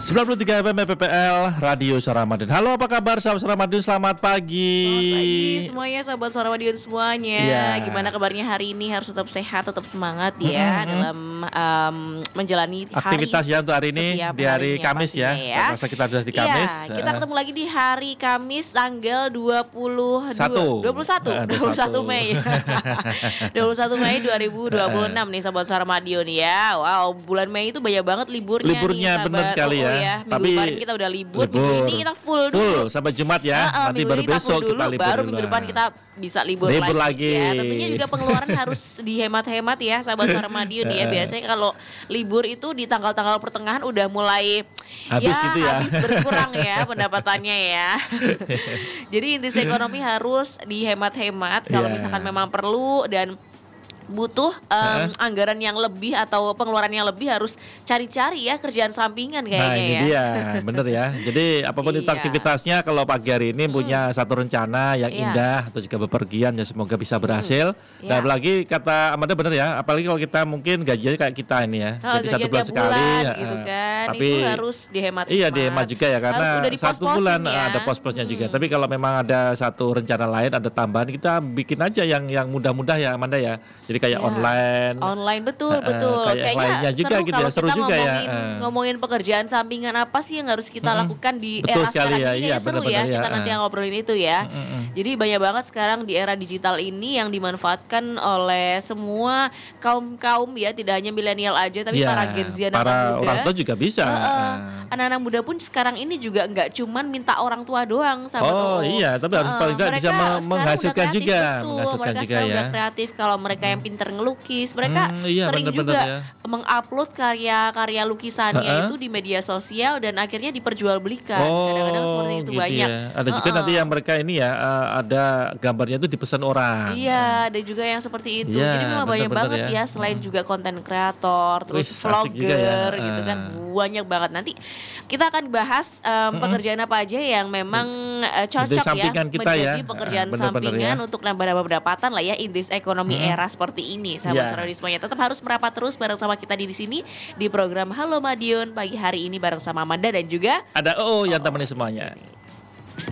93 FM PPL Radio Suara Madiun. Halo, apa kabar sahabat Madiun? Selamat pagi. Selamat pagi semuanya, sahabat Suara Madiun semuanya. Gimana kabarnya hari ini? Harus tetap sehat, tetap semangat ya dalam menjalani aktivitas hari ya untuk hari ini di hari Kamis ya. Masa kita sudah di Kamis. Kita ketemu lagi di hari Kamis tanggal 21 Mei. 21 Mei 2026 nih sahabat Suara Madiun ya. Wow, bulan Mei itu banyak banget liburnya nih, benar sekali ya. Minggu kemarin kita udah libur. Minggu ini kita full dulu sampai Jumat ya. Nanti baru besok kita libur baru dulu. Minggu depan kita bisa libur lagi. Ya, tentunya juga pengeluaran harus dihemat-hemat ya sahabat Suara Madiun ya. Biasanya kalau libur itu di tanggal-tanggal pertengahan udah mulai habis berkurang ya pendapatannya ya. Jadi intis ekonomi harus dihemat-hemat kalau misalkan memang perlu dan butuh anggaran yang lebih atau pengeluaran yang lebih, harus cari-cari ya kerjaan sampingan kayaknya ini dia, bener ya. Jadi apapun itu aktivitasnya, kalau pagi hari ini punya satu rencana yang indah atau juga bepergian ya, semoga bisa berhasil. Dan apalagi kata Amanda bener ya, apalagi kalau kita mungkin gajinya kayak kita ini ya, jadi satu bulan sekali gitu kan. Tapi itu harus dihemat. Iya, dihemat juga ya, karena satu bulan ada pos-posnya juga. Tapi kalau memang ada satu rencana lain, ada tambahan, kita bikin aja yang mudah-mudah ya Amanda ya. Jadi kayak online betul. Kayak lainnya juga seru gitu ya, seru juga ngomongin pekerjaan sampingan apa sih yang harus kita lakukan di era sekarang ini. Seru ya, kita nanti ngobrolin itu ya. Jadi banyak banget sekarang di era digital ini yang dimanfaatkan oleh semua kaum ya, tidak hanya milenial aja, tapi para Gen Z, para orang tua juga bisa. Anak-anak muda pun sekarang ini juga nggak cuman minta orang tua doang, sahabat. Iya, tapi harus paling tidak bisa menghasilkan juga. Mereka sekarang udah kreatif. Kalau mereka yang pinter ngelukis, mereka sering juga mengupload karya-karya lukisannya itu di media sosial dan akhirnya diperjualbelikan. Kadang-kadang seperti itu banyak. Ya. Ada juga nanti yang mereka ini ya, ada gambarnya itu dipesan orang. Iya, ada juga yang seperti itu. Jadi memang banyak banget ya. Selain juga konten kreator, terus vlogger gitu kan, banyak banget. Nanti kita akan bahas pekerjaan apa aja yang memang cocok ya menjadi pekerjaan sampingan untuk nambah-nambah pendapatan lah ya, in this ekonomi era seperti ini. Sahabat Suara Madiun semuanya tetap harus merapat terus bareng sama kita di sini di program Halo Madiun pagi hari ini bareng sama Amanda dan juga ada yang temenin semuanya.